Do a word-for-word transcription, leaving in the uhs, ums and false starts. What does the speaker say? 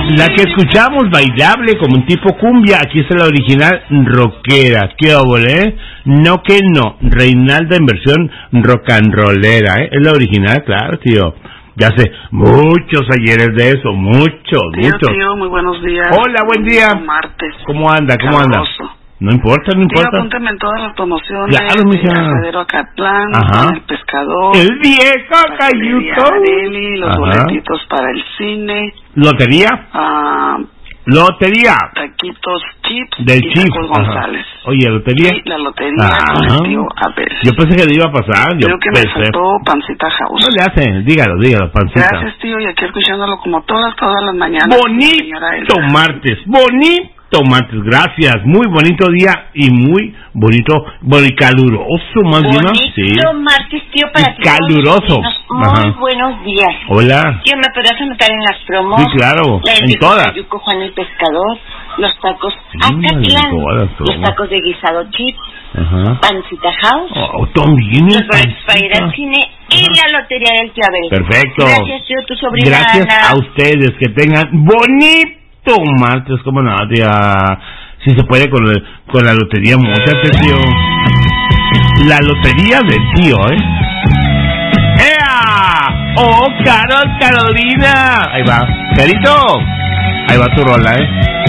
La que escuchamos bailable como un tipo cumbia, aquí está la original rockera, qué óvole, ¿eh? No que no, Reinalda en versión rock and rollera, ¿eh? Es la original, claro, tío. Ya sé, muchos ayeres de eso, muchos, tío, muchos. Tío, muy buenos días. Hola, buen día. Martes. ¿Cómo anda, cómo anda? No importa, no importa. Tío, apúntame en todas las promociones. Claro, mija. El Asadero Acatlán, el Pescador. El viejo Cayuto. Los Ajá. boletitos para el cine. Lotería. Ah... Lotería. Taquitos Chips del y Chips. Tacos González. Oye, lotería. Sí, la lotería con el tío Abel. Yo pensé que le iba a pasar. Creo yo que pensé. me faltó Pancita House. No le hace, dígalo, dígalo, Pancita. Gracias, tío, y aquí escuchándolo como todas, todas las mañanas. Bonito martes, bonito martes, gracias. Muy bonito día y muy bonito, muy caluroso más bien. Bonito sí. martes, tío, para y caluroso. Muy Ajá. buenos días. Hola. Tío, ¿me podrás anotar en las promos? Sí, claro, la en todas. Yuco Juan el Pescador, los tacos sí, Acatlán, los tacos de guisado Chips, Ajá. Pancita House, oh, también los boletos para ir al cine y Ajá. la lotería del tío Abel. Perfecto. Gracias, tío, tu sobrina Gracias Ana. a ustedes, que tengan bonito martes, como nada, tía. Si se puede con, el, con la lotería, mucha atención. La lotería del tío, ¿eh? ¡Ea! ¡Oh, Carol, Carolina! Ahí va. Carito, ahí va tu rola, ¿eh?